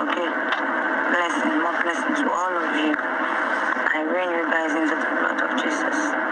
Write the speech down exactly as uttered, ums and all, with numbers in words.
Okay. Blessing, more blessing to all of you. I bring you guys into the blood of Jesus.